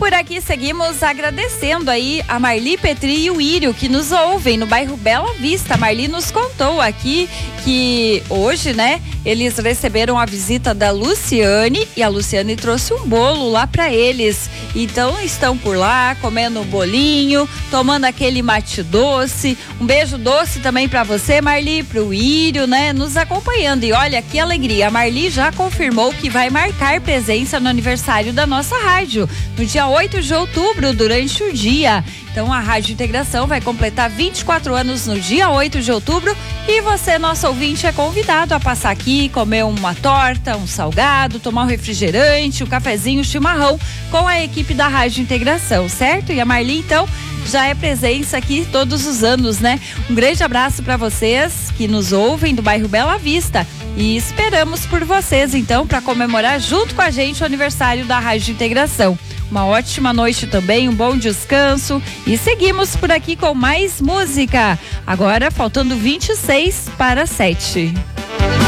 por aqui seguimos agradecendo aí a Marli Petri e o Írio que nos ouvem no bairro Bela Vista. A Marli nos contou aqui que hoje, né, eles receberam a visita da Luciane e a Luciane trouxe um bolo lá para eles. Então estão por lá comendo um bolinho, tomando aquele mate doce. Um beijo doce também para você, Marli, pro Írio, né, nos acompanhando. E olha que alegria, a Marli já confirmou que vai marcar presença no aniversário da nossa rádio, no dia 8 de outubro, durante o dia. Então a Rádio Integração vai completar 24 anos no dia 8 de outubro e você, nosso ouvinte, é convidado a passar aqui, comer uma torta, um salgado, tomar um refrigerante, um cafezinho, um chimarrão com a equipe da Rádio Integração, certo? E a Marli, então, já é presença aqui todos os anos, né? Um grande abraço para vocês que nos ouvem do bairro Bela Vista e esperamos por vocês, então, para comemorar junto com a gente o aniversário da Rádio Integração. Uma ótima noite também, um bom descanso e seguimos por aqui com mais música. Agora faltando 26 para 7.